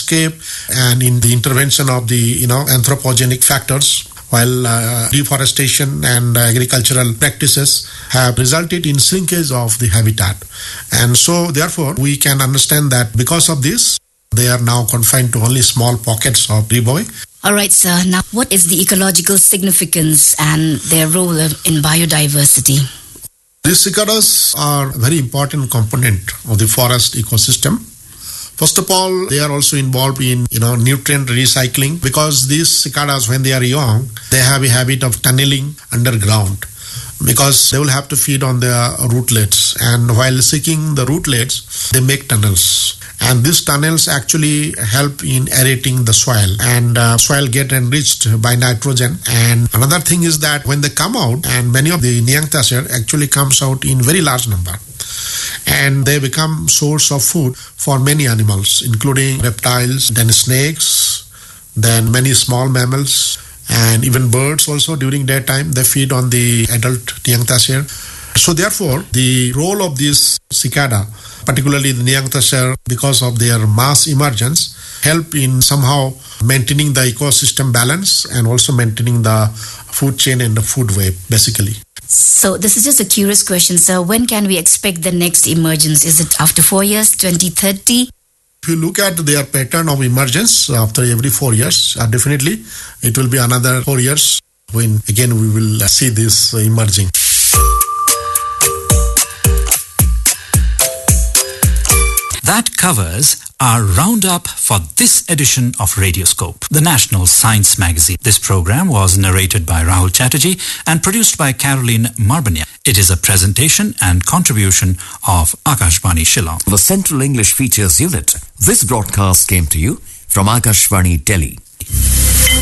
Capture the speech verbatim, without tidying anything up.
landscape and in the intervention of the, you know, anthropogenic factors, while uh, deforestation and agricultural practices have resulted in shrinkage of the habitat. And so, therefore, we can understand that because of this, they are now confined to only small pockets of riboe. All right, sir. Now, what is the ecological significance and their role in biodiversity? These cicadas are a very important component of the forest ecosystem. First of all, they are also involved in, you know, nutrient recycling, because these cicadas, when they are young, they have a habit of tunneling underground, because they will have to feed on their rootlets, and while seeking the rootlets, they make tunnels. And these tunnels actually help in aerating the soil, and uh, soil get enriched by nitrogen. And another thing is that when they come out, and many of the Nyaengtaser actually comes out in very large number, and they become source of food for many animals, including reptiles, then snakes, then many small mammals, and even birds also. During daytime, they feed on the adult Nyaengtaser. So therefore, the role of this cicada, particularly the Nyaengtaser, because of their mass emergence, help in somehow maintaining the ecosystem balance and also maintaining the food chain and the food web, basically. So this is just a curious question, sir. When can we expect the next emergence? Is it after four years, twenty thirty? If you look at their pattern of emergence after every four years, uh, definitely it will be another four years when again we will see this uh, emerging. That covers our roundup for this edition of Radioscope, the national science magazine. This program was narrated by Rahul Chatterjee and produced by Caroline Marbanya. It is a presentation and contribution of Akashvani Shillong. The Central English Features Unit. This broadcast came to you from Akashvani Delhi.